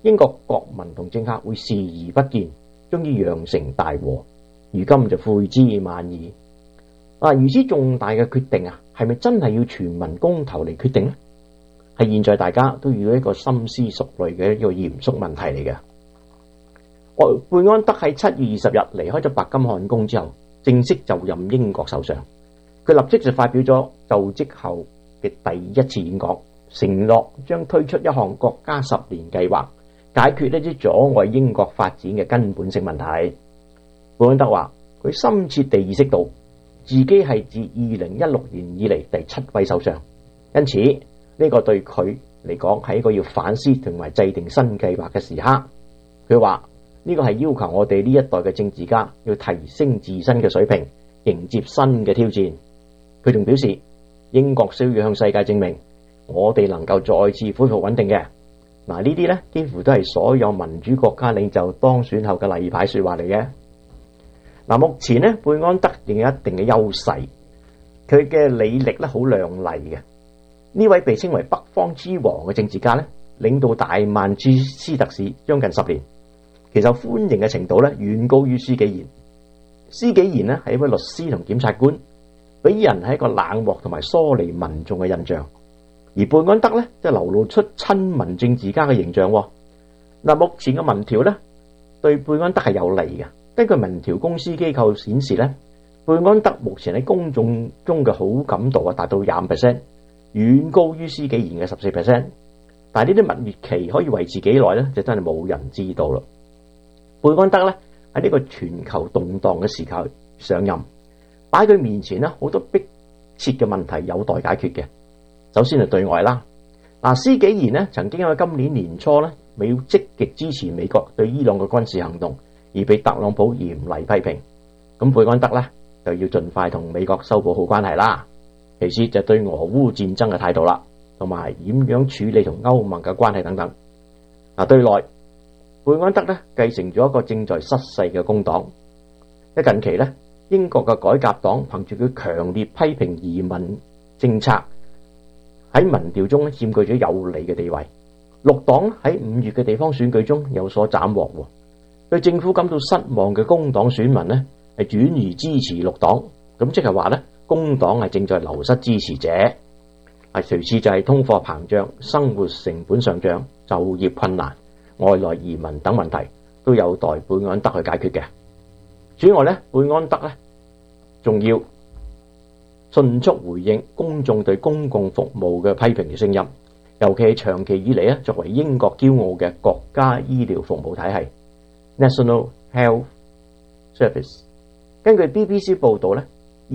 英國國民同政客會視而不見，終於釀成大禍。如今就悔之晚矣。如此重大嘅決定係咪真係要全民公投嚟決定呢？係現在大家都要一個深思熟慮嘅一個嚴肅問題嚟嘅。貝安德喺7月20日離開咗白金漢宮之後，正式就任英國首相。佢立即就發表咗就職後嘅第一次演講，承諾將推出一項國家10年計劃，解決一啲阻礙英國發展嘅根本性問題。貝安德話：佢深切地意識到自己係自2016年以嚟第7位首相，因此呢個對佢嚟講係一個要反思同埋制定新計劃嘅時刻。佢話呢個係要求我哋呢一代嘅政治家要提升自身嘅水平，迎接新嘅挑戰。佢仲表示，英國需要向世界證明我哋能夠再次恢復穩定嘅。呢啲呢幾乎都係所有民主國家領袖當選後嘅例牌說話嚟嘅。目前呢，貝安德仍有一定嘅優勢，佢嘅履歷呢好亮麗嘅。呢位被稱為北方之王嘅政治家呢，領導大曼徹斯特市將近10年，其受歡迎嘅程度呢遠高於施紀賢。施紀賢呢係一位律師同檢察官，俾人係一個冷漠同埋疏離民眾嘅印象，而貝安德呢就流露出親民政治家嘅形象。目前嘅民調呢對貝安德係有利嘅。根據民調公司機構顯示呢，貝安德目前喺公眾中嘅好感度達到25%，遠高於施紀賢嘅14%。但係呢啲蜜月期可以維持幾耐呢？就真係冇人知道啦。貝安德呢喺呢個全球動盪嘅時候上任，擺佢面前呢好多迫切嘅問題有待解決嘅。首先係對外啦。施紀賢呢曾經喺今年年初呢，未要積極支持美國對伊朗嘅軍事行動，而被特朗普嚴厲批評。咁貝安德呢就要盡快同美國修補好關係啦。其次就對俄烏戰爭嘅態度啦，同埋點樣處理同歐盟嘅關係等等。對內，貝安德呢繼承咗一個正在失勢嘅工黨。近期呢，英國嘅改革黨憑住佢強烈批評移民政策，喺民調中佔據咗有利嘅地位。綠黨喺5月嘅地方選舉中有所斬獲，對政府感到失望嘅工黨選民呢係轉而支持綠黨，咁即係話呢，工黨係正在流失支持者。隨次就係通貨膨脹、生活成本上漲、就業困難、外來移民等問題都有待貝安德去解決嘅。此外呢，貝安德呢仲要迅速回應公眾對公共服務嘅批評嘅聲音，尤其係長期以嚟作為英國驕傲嘅國家醫療服務體系 National Health Service。根據 BBC 報道呢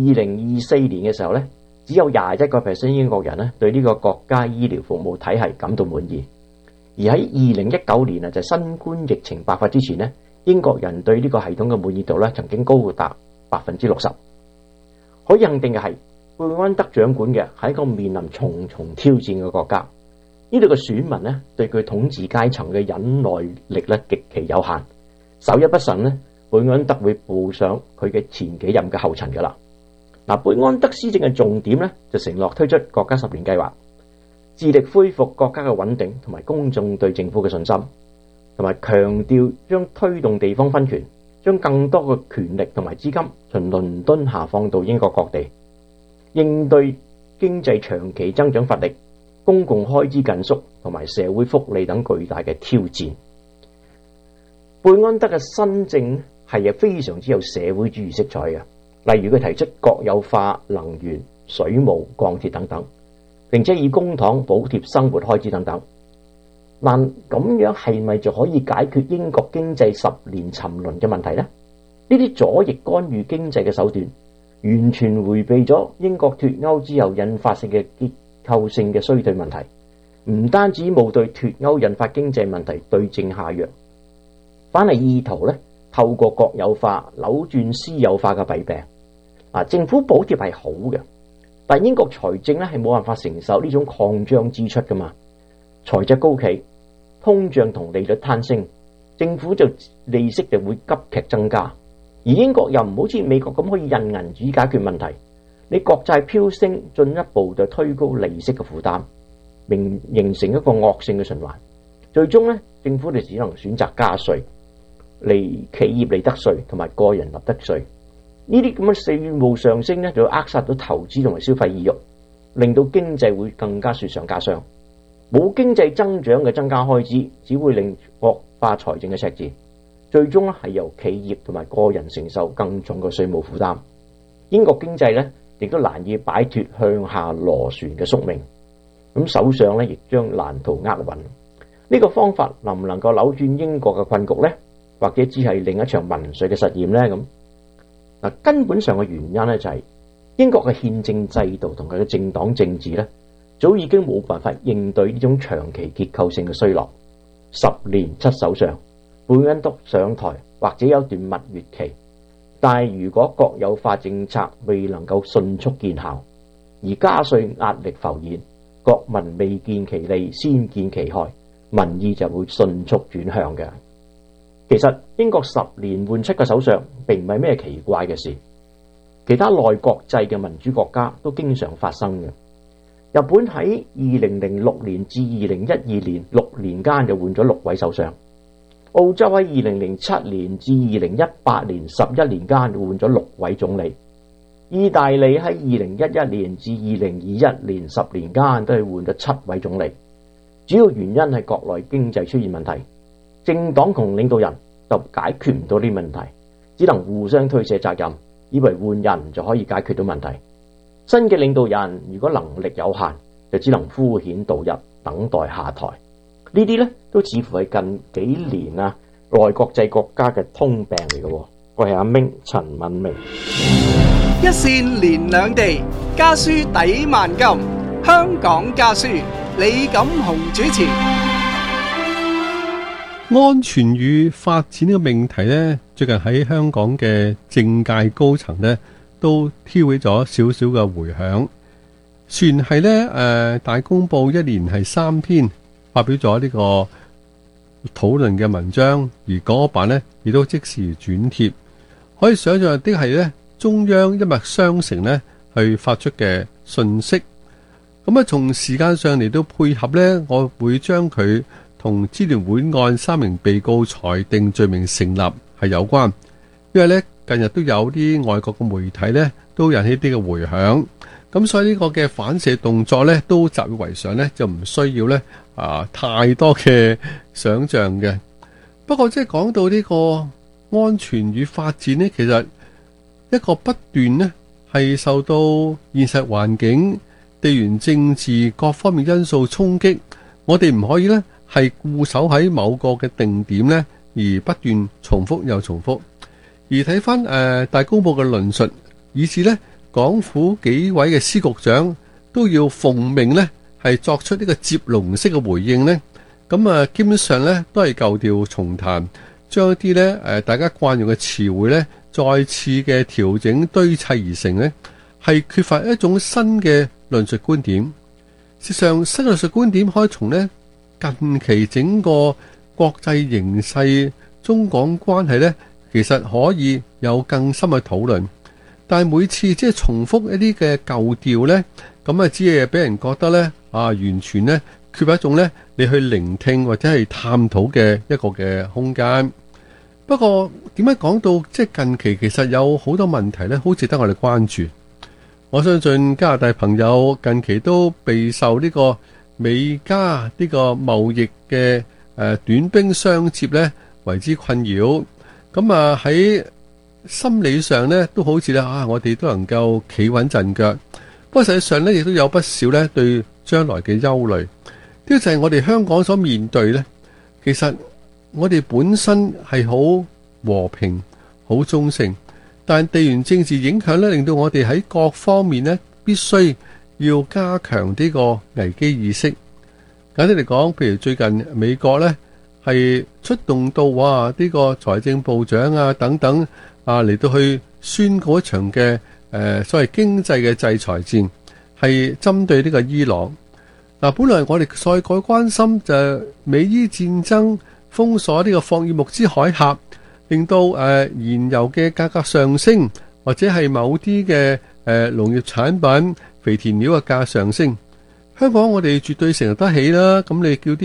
，2024年嘅時候呢，只有21% 英國人對呢個國家醫療服務體系感到滿意。而喺2019年就新冠疫情爆發之前呢，英國人對呢個系統嘅滿意度曾經高達60%。可以肯定嘅係，貝安德掌管嘅係一個面臨重重挑戰嘅國家。呢度嘅選民對佢統治階層嘅忍耐力極其有限，稍一不慎貝安德會步上佢嘅前幾任嘅後塵噶啦。貝安德施政嘅重點就承諾推出國家10年計劃，致力恢復國家嘅穩定同埋公眾對政府嘅信心，同埋強調將推動地方分權，將更多嘅權力同埋資金從倫敦下放到英國各地，應對經濟長期增長乏力、公共開支緊縮同埋社會福利等巨大嘅挑戰。貝安德嘅新政係非常之有社會主義色彩嘅，例如佢提出國有化能源、水務、鋼鐵等等，並且以公帑補貼生活開支等等。但咁樣係咪就可以解決英國經濟10年沉淪嘅問題呢？呢啲左翼干預經濟嘅手段，完全迴避咗英國脫歐之後引發性嘅結構性嘅衰退問題，唔單止冇對脫歐引發經濟問題對症下藥，反係意圖透過國有化扭轉私有化嘅弊病。政府補貼係好嘅，但英國財政係冇辦法承受呢種擴張支出噶嘛，財政高企，通脹同利率攀升，政府就利息就會急劇增加。而英國又唔好似美國咁可以印銀紙解決問題，你國債飆升，進一步就推高利息嘅負擔，形成一個惡性嘅循環，最終政府就只能選擇加稅，企業利得稅同埋個人利得稅。呢啲咁嘅稅務上升咧，就會扼殺到投資同埋消費意欲，令到經濟會更加雪上加霜。冇經濟增長嘅增加開支，只會令惡化財政嘅赤字，最終咧係由企業同埋個人承受更重嘅稅務負擔。英國經濟咧亦都難以擺脫向下螺旋嘅宿命。咁首相咧亦將難逃厄運。呢個方法能唔能夠扭轉英國嘅困局呢？或者只係另一場民粹嘅實驗呢？咁嗱，根本上嘅原因咧就係英國嘅憲政制度同佢嘅政黨政治咧，早已經冇辦法應對呢種長期結構性嘅衰落。10年7首相，每人都上台或者有段蜜月期，但係如果國有化政策未能夠迅速見效，而加稅壓力浮現，國民未見其利先見其害，民意就會迅速轉向嘅。其實英國10年換7個首相並唔係咩奇怪嘅事，其他內閣制嘅民主國家都經常發生嘅。日本喺2006年至2012年6年間就換咗6位首相，澳洲喺2007年至2018年11年間就換咗6位總理，意大利喺2011年至2021年10年間都係換咗7位總理。主要原因係國內經濟出現問題，政黨同領導人就解決唔到啲問題，只能互相推卸責任，以為換人就可以解決到問題。新嘅領導人如果能力有限，就只能敷衍度日，等待下台。呢啲呢都似乎係近幾年內閣制國家嘅通病嚟嘅。我係阿明陳敏明。 一線連兩地，家書抵萬金。香港家書，李錦雄主持。 安全與發展呢個命題呢，最近喺香港嘅政界高層呢都挑起咗少少嘅回響。雖然係呢大公報一年係3篇發表咗呢個討論嘅文章，而嗰版呢亦都即時轉貼，可以想象的係呢中央一脈相承呢去發出嘅信息。咁從時間上嚟到配合呢，我會將佢同支聯會案3名被告裁定罪名成立係有關，因為呢近日都有啲外國嘅媒體呢都引起啲嘅回響，咁所以呢個嘅反射動作呢都習以為常呢，就唔需要呢太多嘅想象嘅。不過即係講到呢個安全與發展呢，其實一個不斷呢係受到現實環境、地緣政治各方面因素衝擊，我哋唔可以呢係固守喺某個嘅定點呢，而不斷重複又重複。而睇翻大公報嘅論述，以至呢港府幾位嘅司局長都要奉命呢係作出呢個接龍式嘅回應呢。咁基本上呢都係舊調重彈，將一啲呢大家慣用嘅詞彙呢再次嘅調整堆砌而成呢，係缺乏一種新嘅論述觀點。事實上，新論述觀點可以從呢近期整個國際形勢、中港關係呢，其實可以有更深嘅討論。但係每次即係重複一啲嘅舊調呢，咁只係俾人覺得呢完全呢缺乏一種呢你去聆聽或者係探討嘅一個嘅空間。不過點解講到即係近期其實有好多問題呢，好值得我哋關注。我相信加拿大朋友近期都備受呢個美加呢個貿易嘅短兵相接呢為之困擾。咁喺心理上呢都好似咧我哋都能夠企穩陣腳。不過實際上呢亦都有不少呢對將來嘅憂慮。呢個就係我哋香港所面對呢，其實我哋本身係好和平、好中性，但地緣政治影響呢令到我哋喺各方面呢必須要加強呢個危機意識。簡單嚟講，譬如最近美國呢係出動到呢個財政部長等等嚟到去宣告一場嘅所謂經濟嘅制裁戰，係針對呢個伊朗。本來我哋所關心就係美伊戰爭封鎖呢個霍爾木茲海峽，令到燃油嘅價格上升，或者係某啲嘅農業產品、肥田料嘅價上升。香港我哋絕對承受得起啦。咁你叫啲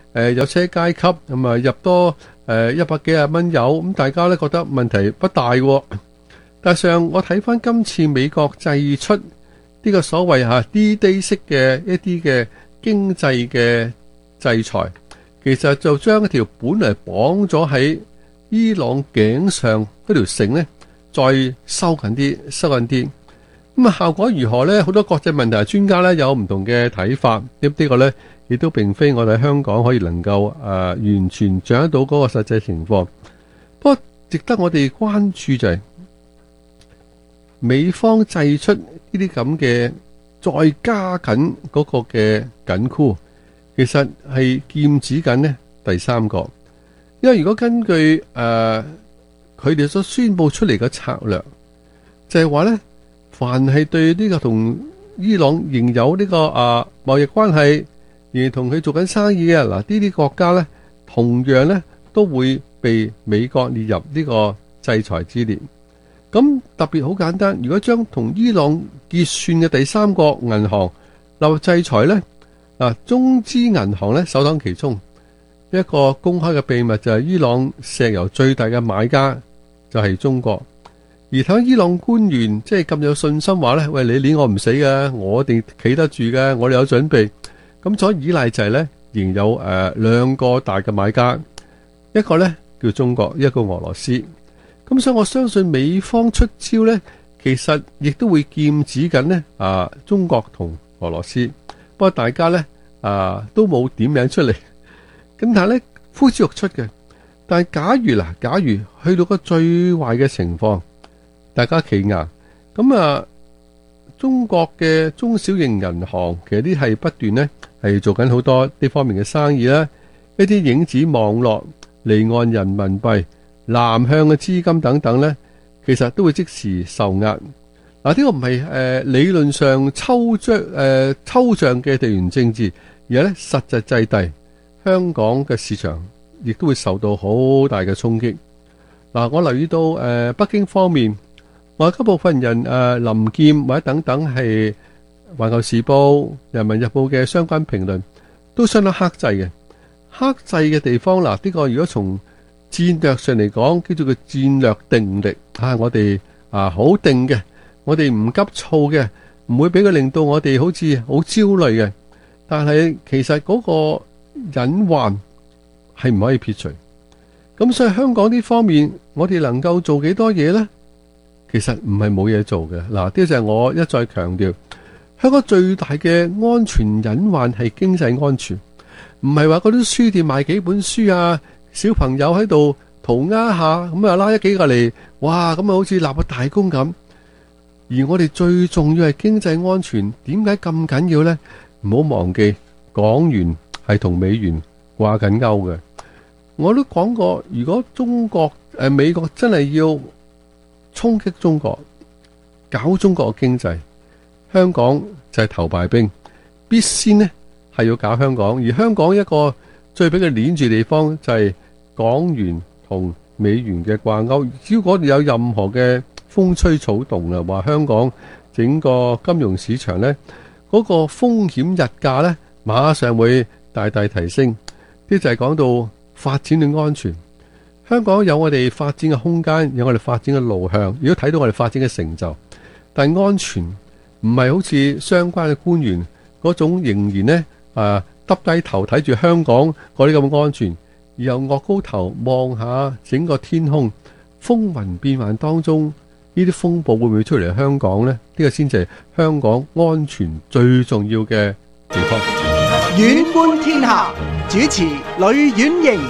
有車階級，咁啊入多100幾廿蚊油，咁大家咧覺得問題不大喎。但上我睇翻今次美國祭出呢個所謂D-Day 式嘅一啲嘅經濟嘅制裁，其實就將一條本嚟綁咗喺伊朗頸上嗰條繩咧，再收緊啲。咁啊，效果如何呢？好多國際問題專家咧有唔同嘅睇法。呢個咧亦都並非我哋香港可以能夠完全掌握到嗰個實際情況。不過值得我哋關注就係美方祭出呢啲咁嘅再加緊嗰個嘅緊箍，其實係劍指緊呢第三個。因為如果根據佢哋所宣佈出嚟嘅策略，就係話咧，凡係對呢個同伊朗仍有呢個貿易關係，而同佢做緊生意嘅呢啲國家咧，同樣咧都會被美國列入呢個制裁之列。咁特別好簡單，如果將同伊朗結算嘅第三國銀行納入制裁咧，中資銀行咧首當其衝。一個公開嘅秘密就係伊朗石油最大嘅買家就係中國，而睇伊朗官員即係咁有信心話咧，喂，你理我唔死嘅，我哋企得住嘅，我哋有準備。咁所依賴就係咧，仍有兩個大嘅買家，一個咧叫中國，一個俄羅斯。咁所以我相信美方出招咧，其實亦都會劍指緊呢中國同俄羅斯。不過大家咧都冇點名出嚟。咁但係咧，呼之欲出嘅。但係假如去到個最壞嘅情況，大家企硬咁中國嘅中小型銀行其實啲係不斷咧係做緊好多呢方面嘅生意啦，一啲影子網絡、離岸人民幣、南向嘅資金等等咧，其實都會即時受壓。呢個唔係理論上抽象嘅地緣政治，而係咧實際制地。香港嘅市場亦都會受到好大嘅衝擊。我留意到北京方面，外交部分人林劍或者等等係環球時報、人民日報嘅相關評論都相當克制嘅。克制嘅地方呢個如果從戰略上嚟講，叫做個戰略定力我哋好定嘅，我哋唔急躁嘅，唔會俾佢令到我哋好似好焦慮嘅。但係其實嗰個隱患係唔可以撇除，咁所以香港呢方面，我哋能夠做幾多嘢呢？其實唔係冇嘢做嘅。呢個就係我一再強調，香港最大嘅安全隱患係經濟安全，唔係話嗰啲書店賣幾本書小朋友喺度塗鴉下，咁拉咗幾個嚟，哇，咁好似立個大功咁。而我哋最重要係經濟安全，點解咁緊要呢？唔好忘記港元係同美元掛緊鈎嘅。我都講過，如果美國真係要衝擊中國，搞中國嘅經濟，香港就係頭牌兵，必先呢係要搞香港。而香港一個最俾佢鏈住的地方就係港元同美元嘅掛鈎。如果有任何嘅風吹草動話香港整個金融市場呢，嗰個風險日價呢，馬上會大大提升。呢就係講到發展嘅安全。香港有我哋發展嘅空間，有我哋發展嘅路向，如果睇到我哋發展嘅成就，但係安全唔係好似相關嘅官員嗰種仍然呢耷低頭睇住香港嗰啲咁安全，而又岳高頭望下整個天空，風雲變幻當中，呢啲風暴會唔會出嚟香港呢？呢個先至係香港安全最重要嘅地方。 遠觀天下，主持呂婉瑩。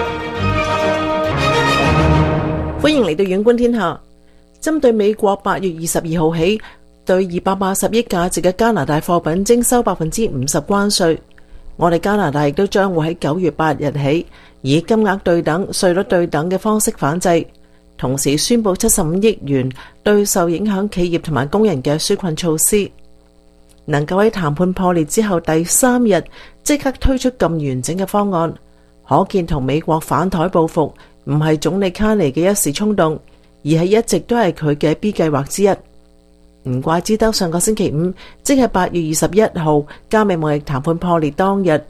歡迎嚟到遠觀天下。針對美國8月22號起對280億價值嘅加拿大貨品徵收50%關稅，我哋加拿大亦都將會喺9月8日起以金額對等、稅率對等嘅方式反制，同時宣布75億元對受影響企業同埋工人嘅紓困措施。能夠喺談判破裂之後第3日即刻推出咁完整嘅方案，可見同美國反台報復唔係總理卡尼嘅一時衝動，而係一直都係佢嘅 B 計劃之一。唔怪之得上個星期五，即係8月21號，加美貿易談判破裂當日，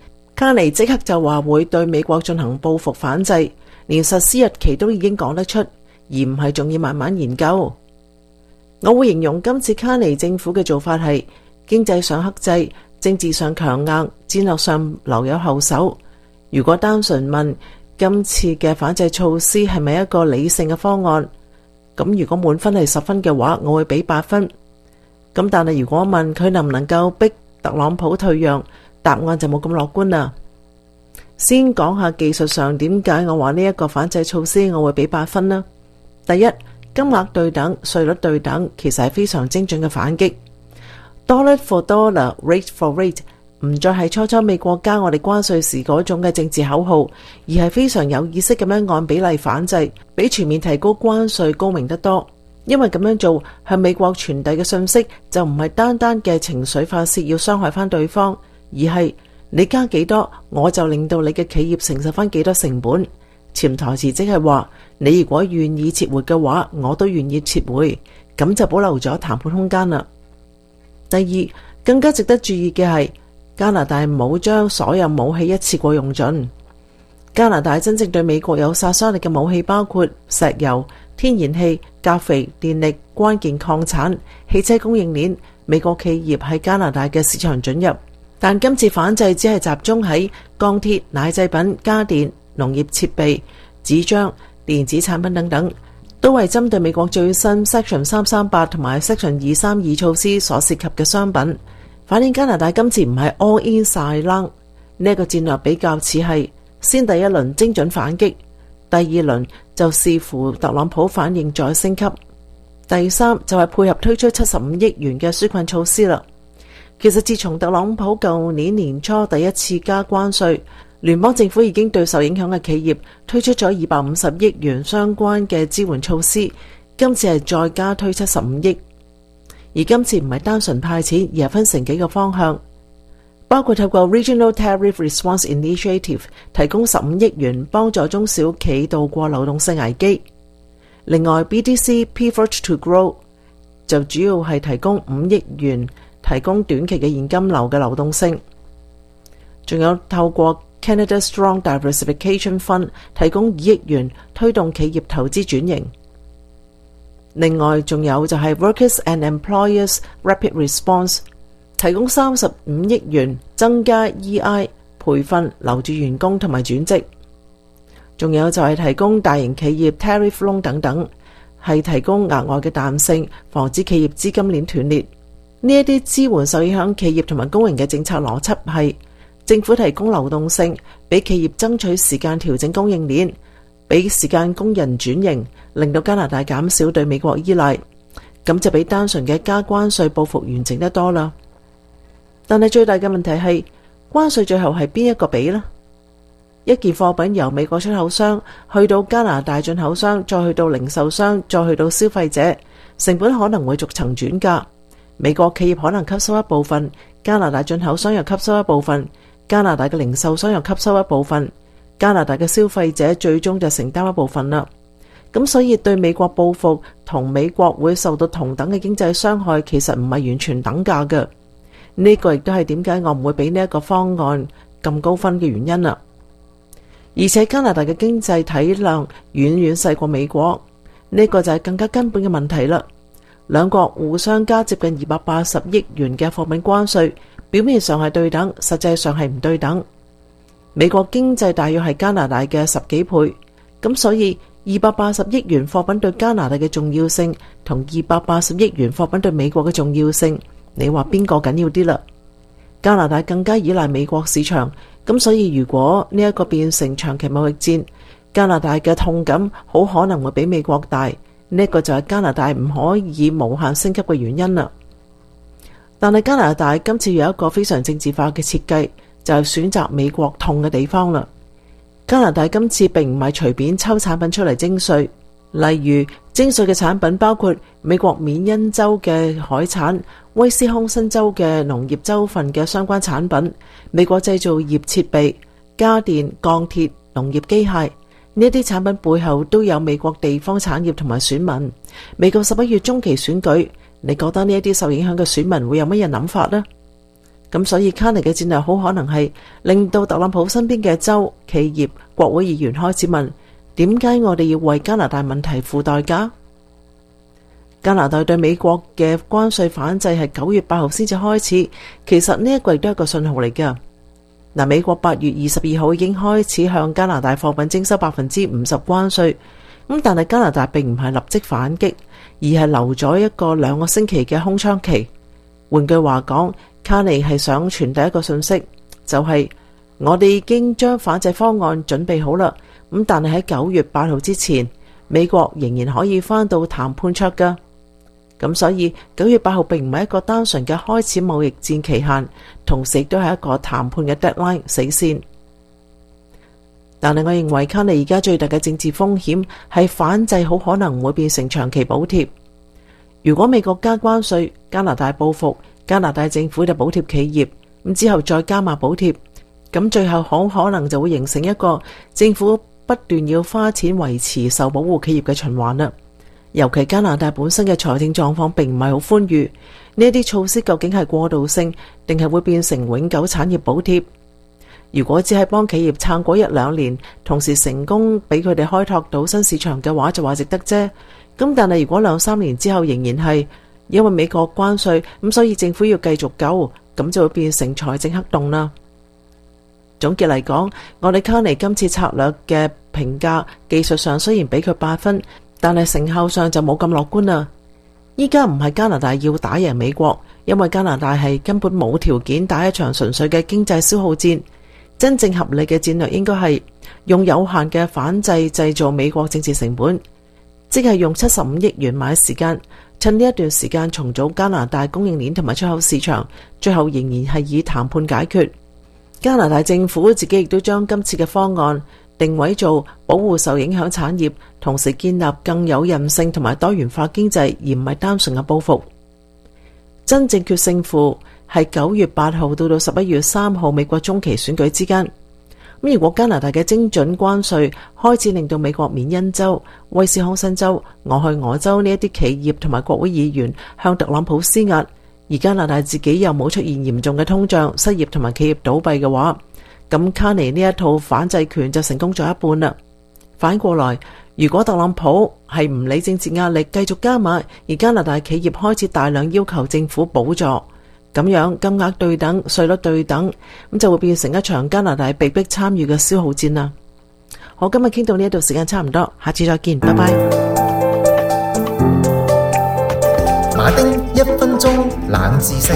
卡尼即刻就話會對美國進行報復反制，連實施日期都已經講得出，而唔係仲要慢慢研究。我會形容今次卡尼政府嘅做法係經濟上克制，政治上強硬，戰略上留有後手。如果單純問今次嘅反制措施係咪一個理性嘅方案，咁如果滿分係10分嘅話，我會俾8分。咁但係如果問佢能唔能夠逼特朗普退讓，答案就冇咁樂觀啦。先講下技術上點解我話呢一個反制措施我會俾8分啦。第一，金額對等，稅率對等，其實係非常精準嘅反擊。Dollar for dollar, rate for rate， 唔再係初初美國加我哋關稅時嗰種嘅政治口號，而係非常有意識咁樣按比例反制，比全面提高關稅高明得多。因為咁樣做向美國傳遞嘅信息就唔係單單嘅情緒發洩要傷害翻對方，而係你加幾多我就令到你嘅企業承受翻幾多成本。潛台詞即係話你如果願意撤回嘅話，我都願意撤回，咁就保留咗談判空間啦。第二，更加值得注意嘅係加拿大冇將所有武器一次過用盡。加拿大真正對美國有殺傷力嘅武器包括石油、天然氣、鉀肥、電力、關鍵礦產、汽車供應鏈。美國企業喺加拿大嘅市場准入，但今次反制只係集中喺鋼鐵、奶製品、家電、農業設備、紙張、電子產品等等，都係針對美國最新 Section 338同埋 Section 232措施所涉及嘅商品。反映加拿大今次唔係 all in 晒冷，呢一個戰略比較似係先第一輪精準反擊，第二輪就視乎特朗普反應再升級，第三就係配合推出75億元嘅紓困措施啦。其實自從特朗普舊年年初第一次加關稅，聯邦政府已經對受影響嘅企業推出咗250億元相關嘅支援措施，今次係再加推75億，而今次唔係單純派錢，而係分成幾個方向。包括透過 Regional Tariff Response Initiative 提供15億元幫助中小企渡過流動性危機。另外 BDC Pivot to Grow 就主要係提供5億元提供短期嘅現金流嘅流動性。仲有透過 Canada Strong Diversification Fund 提供2億元推動企業投資轉型。另外仲有就係 Workers and Employers Rapid Response提供35億元增加 EI 培訓留住員工同埋轉職，仲有就係提供大型企業 Tariff Loan 等等，係提供額外嘅彈性，防止企業資金鏈斷裂。呢一啲支援受影響企業同埋公營嘅政策邏輯係政府提供流動性，俾企業爭取時間調整供應鏈，俾時間工人轉型，令到加拿大減少對美國依賴，咁就比單純嘅加關稅報復完整得多啦。但係最大嘅問題係關稅最後係邊一個俾呢？一件貨品由美國出口商去到加拿大進口商，再去到零售商，再去到消費者，成本可能會逐層轉嫁。美國企業可能吸收一部分，加拿大進口商又吸收一部分，加拿大嘅零售商又吸收一部分，加拿大嘅消費者最終就承擔一部分啦。咁所以對美國報復同美國會受到同等嘅經濟傷害，其實唔係完全等價嘅。呢個亦都係點解我唔會俾呢一個方案咁高分嘅原因啦。而且加拿大嘅經濟體量遠遠細過美國，呢個就係更加根本嘅問題啦。兩國互相加接近280億元嘅貨品關稅，表面上係對等，實際上係唔對等。美國經濟大約係加拿大嘅10幾倍，咁所以280億元貨品對加拿大嘅重要性同280億元貨品對美國嘅重要性，你話邊個緊要啲啦？加拿大更加依賴美國市場，咁所以如果呢一個變成長期貿易戰，加拿大嘅痛感好可能會比美國大，呢一個就係加拿大唔可以無限升級嘅原因啦。但係加拿大今次有一個非常政治化嘅設計，就係選擇美國痛嘅地方啦。加拿大今次並唔係隨便抽產品出嚟徵稅，例如徵稅嘅產品包括美國緬因州嘅海產、威斯康辛州嘅農業州份嘅相關產品、美國製造業設備、家電、鋼鐵、農業機械，呢啲產品背後都有美國地方產業同埋選民。美國11月中期選舉，你覺得呢一啲受影響嘅選民會有乜嘢諗法呢？ 咁所以卡尼嘅戰略好可能係令到特朗普身邊嘅州、企業、國會議員開始問：點解我哋要為加拿大問題付代價？加拿大對美國嘅關稅反制係9月8號先至開始，其實呢一個亦都係一個信號嚟㗎。嗱，美國8月22號已經開始向加拿大貨品徵收50%關稅，咁但係加拿大並唔係立即反擊，而係留咗一個2個星期嘅空窗期。換句話講，卡尼係想傳遞一個信息，就係我哋已經將反制方案準備好啦，咁但係喺9月8號之前，美國仍然可以返到談判桌㗎。咁所以9月8號並唔係一個單純嘅開始貿易戰期限，同時亦都係一個談判嘅 deadline 死線。但係我認為卡尼而家最大嘅政治風險係反制好可能會變成長期補貼。如果美國加關稅，加拿大報復，加拿大政府就補貼企業，咁之後再加碼補貼，咁最後好可能就會形成一個政府不斷要花錢維持受保護企業嘅循環啦。尤其加拿大本身嘅財政狀況並唔係好寬裕，呢啲措施究竟係過渡性，定係會變成永久產業補貼？如果只係幫企業撐過1-2年，同時成功俾佢哋開拓到新市場嘅話，就話值得啫。咁但係如果2-3年之後仍然係因為美國關稅，咁所以政府要繼續救，咁就會變成財政黑洞啦。總結嚟講，我哋卡尼今次策略嘅評價，技術上雖然俾佢8分，但係成效上就冇咁樂觀啦。依家唔係加拿大要打贏美國，因為加拿大係根本冇條件打一場純粹嘅經濟消耗戰。真正合理嘅戰略應該係用有限嘅反制製造美國政治成本，即係用75億元買時間，趁呢一段時間重組加拿大供應鏈同埋出口市場，最後仍然係以談判解決。加拿大政府自己亦都將今次嘅方案定位做保護受影響產業，同時建立更有韌性同埋多元化經濟，而唔係單純嘅報復。真正決勝負係9月8號到11月3號美國中期選舉之間。咁如果加拿大嘅精準關稅開始令到美國緬因州、威斯康辛州、俄亥俄州呢一啲企業同埋國會議員向特朗普施壓，而加拿大自己又冇出現嚴重嘅通脹、失業同埋企業倒閉嘅話，咁卡尼呢一套反制拳就成功咗一半啦。反過來，如果特朗普係唔理政治壓力繼續加碼，而加拿大企業開始大量要求政府補助，咁樣金額對等、稅率對等，咁就會變成一場加拿大被迫參與嘅消耗戰啦。好，今日傾到呢一度，時間差唔多，下次再見，拜拜。 馬丁1分鐘冷知識。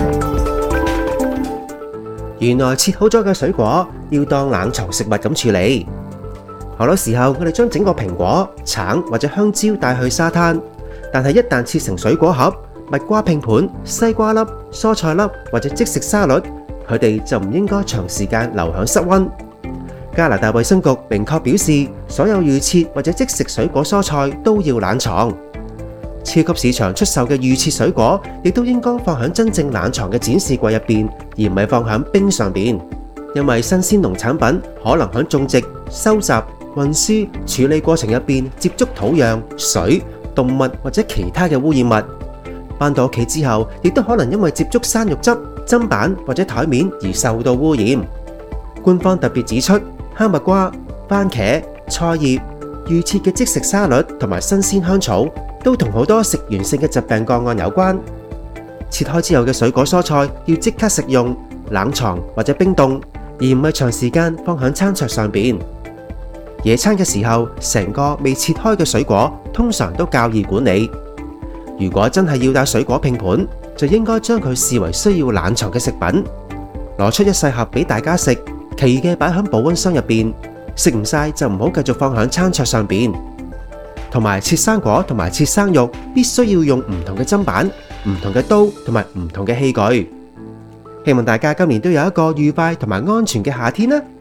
原來切好咗嘅水果要當冷藏食物咁處理。好多時候我哋將整個蘋果、橙或者香蕉帶去沙灘，但係一旦切成水果盒、蜜瓜拼盤、西瓜粒、蔬菜粒或者即食沙律，佢哋就唔應該長時間留響室溫。加拿大衛生局明確表示，所有預切或者即食水果蔬菜都要冷藏。超級市場出售嘅預切水果亦都應該放響真正冷藏嘅展示櫃入邊，而唔係放響冰上邊，因為新鮮農產品可能響種植、收集、運輸、處理過程入邊接觸土壤、水、動物或者其他嘅污染物，返到屋企之後，亦都可能因為接觸生肉汁、砧板或者台面而受到污染。官方特別指出，哈密瓜、番茄、菜葉、預切嘅即食沙律同埋新鮮香草都同好多食源性嘅疾病個案有關。切開之後嘅水果蔬菜要即刻食用、冷藏或者冰凍，而唔係長時間放響餐桌上邊。野餐嘅時候，成個未切開嘅水果通常都較易管理。如果真係要帶水果拼盤，就應該將佢視為需要冷藏嘅食品，攞出一細盒俾大家食，其餘嘅擺響保溫箱入邊，食唔晒就唔好繼續放響餐桌上邊。同埋切生果同埋切生肉，必須要用唔同嘅砧板、唔同嘅刀同埋唔同嘅器具。希望大家今年都有一個愉快同埋安全嘅夏天啦〜